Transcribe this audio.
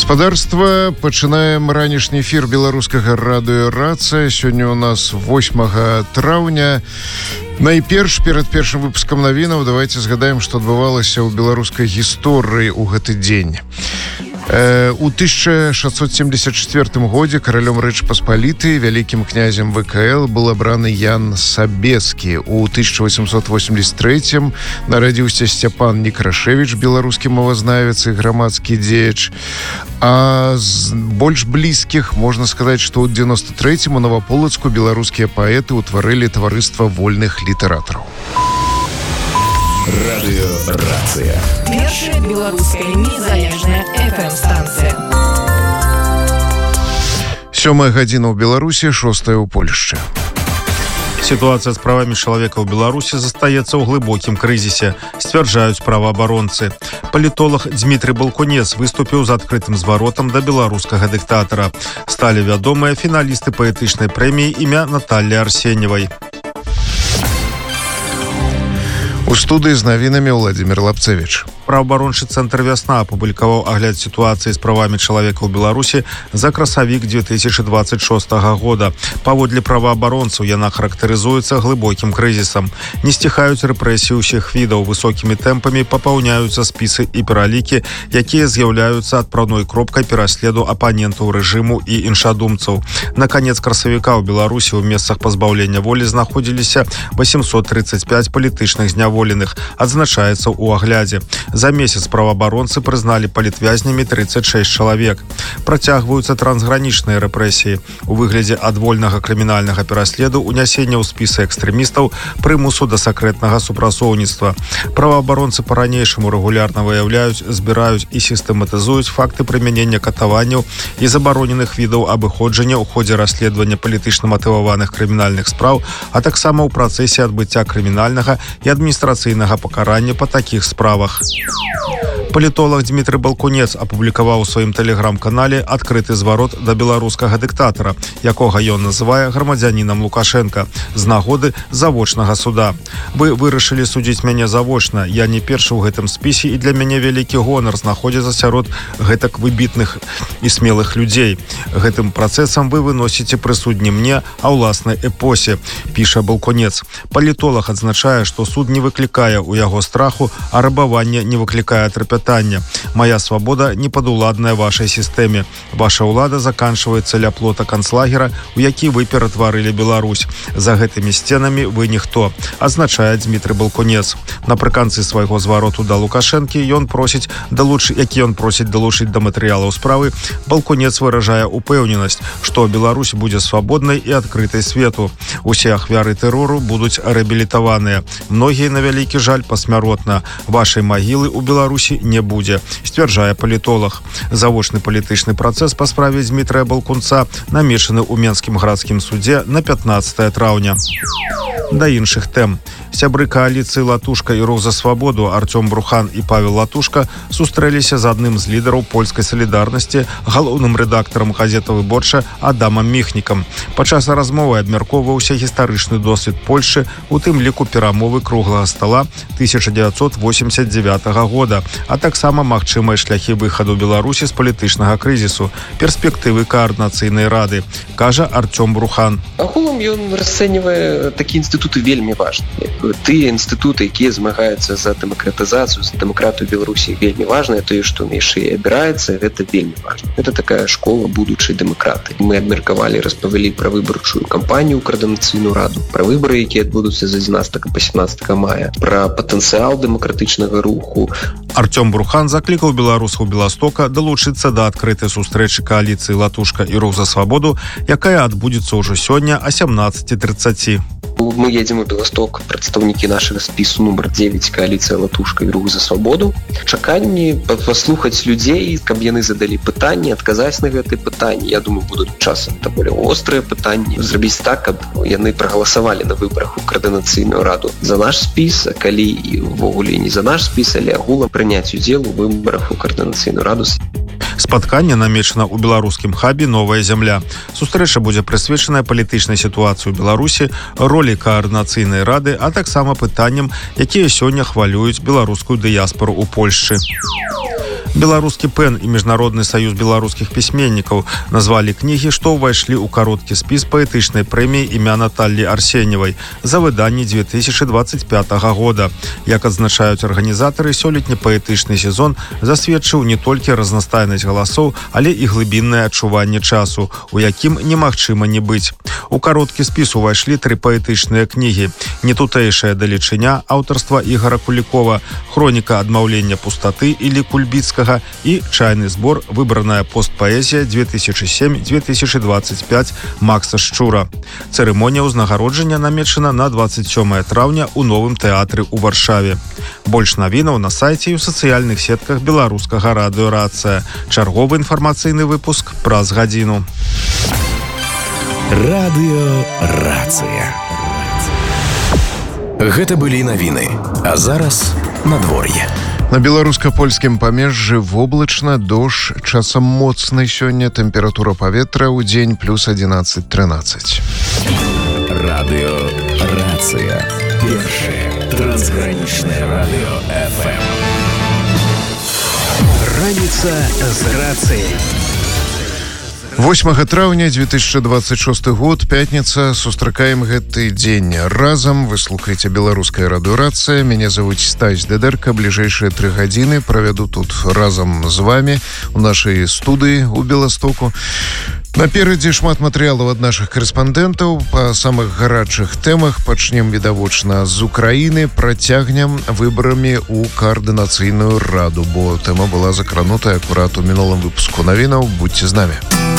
Гаспадарства, пачынаем ранішні эфір беларускага радыё «Рацыя». Сёння у нас 8 траўня. Найперш, перад першым выпускам навінаў, давайте згадаем, што адбывалася ў беларускай гісторыі ў гэты дзень. У 1674 годзе каралём Рэчы Паспалітай, вялікім князем ВКЛ быў абраны Ян Сабескі. У 1883 нарадзіўся Сцяпан Некрашевіч, беларускі мовазнавец і грамадскі дзеяч. А з больш блізкіх можна сказаць, што ў 93-м у Новаполацку беларускія паэты ўтварылі таварыства вольных літаратараў. Радыё «Рацыя». Першая беларуская незалежная FM-станцыя. 7 гадзіна ў Беларусі, 6 ў Польшчы. Ситуация с правами человека в Беларуси застаецца ў глыбокім крызісе, сцвярджаюць праваабаронцы. Палітолог Дмітрый Балкунец выступіў з адкрытым зваротам да беларускага дыктатара. Сталі вядомыя фіналісты паэтычнай прэміі імя Наталлі Арсеньевай. У студыі з навінамі Владимир Лапцевич. Праваабарончы цэнтр «Вясна» апублікаваў агляд сітуацыі з правамі чалавека ў Беларусі за красавік 2026 года. Паводле праваабаронцаў яна характарызуецца глыбокім крызісам. Не сціхаюць рэпрэсіі ўсіх відаў, высокімі тэмпамі папаўняюцца спісы і пералікі, якія з'яўляюцца адпраўной кропкай пераследу апанентаў рэжыму і іншадумцаў. На канец красавіка ў Беларусі ў месцах пазбаўлення волі знаходзіліся 835 палітычных зняволеных, адзначаецца ў аглядзе. За месяц праваабаронцы прызналі палітвязнямі 36 чалавек. Працягваюцца трансгранічныя рэпрэсіі у выглядзе адвольнага крымінальнага пераследу, унясення ў спісы экстрэмістаў, прымусу да сакрэтнага супрацоўніцтва. Праваабаронцы па-ранейшаму рэгулярна выяўляюць, збіраюць і сістэматызуюць факты прымянення катаванняў і забароненых відаў абыходжання ў ходзе расследавання палітычна матываваных крымінальных спраў, а таксама ў працэсе адбыцця крымінальнага і адміністрацыйнага пакарання па такіх справах. Палітолог Дмітрый Балкунец апублікаваў у сваім тэлеграм-канале адкрыты зварот да беларускага дыктатара, якога ён называе грамадзянінам Лукашенка, з нагоды завочнага суда. Вы вырашылі судзіць мяне завочна. Я не першы ў гэтым спісе, і для мяне вялікі гонар знаходзіцца сярод гэтак выбітных і смелых людзей. Гэтым працэсам вы выносіце прысуд не мне, а ўласнай эпосе, піша Балкунец. Палітолог адзначае, што суд не выклікае ў яго страху, а рабаванне не выклікае трапятання. Моя свабода не падуладная вашай сістэме. Ваша ўлада заканчваецца ля плота канцлагера, у які вы ператварылі Беларусь. За гэтымі сценамі вы ніхто, адзначае Дмітрый Балкунец. Напрыканцы свайго звароту да Лукашэнкі які ён просіць далучыць да матэрыялаў справы, Балкунец выражае упэўненасць, што Беларусь будзе свабоднай і адкрытай свету. Усе ахвяры тэрору будуць рэабілітаваныя. Многія, на вялікі жаль, пасмяротна. Вашай магілы ў Беларусі не будзе, сцвярджае палітолог. Завочны палітычны працэс па справе Дмітрая Балкунца намечаны ў Менскім гарадскім судзе на 15 траўня. Да іншых тэм. Сябры кааліцыі «Латушка» і «Рух за свабоду» Артём Брухан і Павел Латушка сустрэліся з адным з лідараў польскай салідарнасці, галоўным рэдактарам газеты «Выборча» Адамам Міхнікам. Падчас размовы абмяркоўваўся гістарычны досвед Польшчы, у тым ліку перамовы круглага стала 1989 года, а таксама магчымыя шляхі выхаду Беларусі з палітычнага крызісу, перспектывы каардынацыйнай рады, кажа Артём Брухан. Агулам ён расцэньвае такія інстытуты вельмі важныя. Тыя інстытуты, якія змагаюцца за дэмакратызацыю, за дэмакратыю Беларусі, вельмі важныя. Тое, што яшчэ абіраецца, гэта вельмі важна. Гэта такая школа будучай дэмакраты. Мы абмеркавалі, распавялі пра выбарчую кампанію ў каардынацыйную раду, пра выбары, якія адбудуцца з 11 па 17 мая, пра патэнцыял дэмакратычнага руху. Артём Брухан заклікаў беларусаў Беластока далучыцца да адкрытай сустрэчы кааліцыі «Латушка» і «Рух за свабоду», якая адбудзецца ўжо сёння о 17:30. Мы едем у Белосток, прадстаўнікі нашага спісу нумар 9, кааліцыя «Латушка» і «Рух за свабоду». Чаканні паслухаць людзей, каб яны задалі пытанні, адказаць на гэтыя пытанні. Я думаю, будуць часам даволі острыя пытанні. Зрабіць так, каб яны прагаласавалі на выбарах у каардынацыйную раду за наш спіс, а калі і ўвогуле не за наш спіс, але агулам прыняць удзел у выбарах у каардынацыйную раду. Спатканне намечана ў беларускім хабе «Новая зямля». Сустрэча будзе прысвечаная палітычнай сітуацыі ў Беларусі, ролі каардынацыйнай рады, а таксама пытанням, якія сёння хвалююць беларускую дыяспору ў Польшчы. Беларускі пен і Міжнародны саюз беларускіх пісьменнікаў назвалі кнігі, што ўвайшлі ў кароткі спіс паэтычнай прэміі імя Наталлі Арсеньевай за выданне 2025 года. Як адзначаюць арганізатары, сёлетні паэтычны сезон засведчыў не толькі разнастайнасць галасоў, але і глыбіннае адчуванне часу, у якім немагчыма не быць. У кароткі спіс увайшлі 3 паэтычныя кнігі: «Нетутэйшая далечыня» аўтарства Ігора Кулікова, «Хроніка адмаўлення пустаты» Іллі Кульбіцкага і «Чайны збор. Выбраная постпаэзія 2007-2025» Макса Шчура. Цырымонія ўзнагароджання намечана на 27 траўня ў Новым тэатры ў Варшаве. Больш навінаў на сайце і ў сацыяльных сетках беларускага радыё «Рацыя». Чарговы інфармацыйны выпуск праз гадзіну. Радыё «Рацыя». Гэта былі навіны, а зараз надвор'е. На беларуска-польскім памежжы воблачна, дождж, часам моцны сёння, тэмпература паветра ў дзень плюс 11-13. Радыё «Рацыя». Першае трансгранічнае радыё FM. Раніца з рацыяй. 8 траўня 2026 год, пятніца, сустракаем гэты дзень разам. Вы слухаеце беларуская радыёрацыя. Мяне завуць Стась Дедерка. Бліжэйшыя 3 гадзіны правяду тут разам з вами у нашай студыі у Беластоку. Наперадзе шмат матэрыялаў ад нашых карэспандэнтаў па самых гарачых тэмах. Пачнем відавочна з Украіны, працягнем выбарамі ў каардынацыйную раду, бо тэма была закранутая акурат у мінулым выпуску навінаў. Будьце з намі.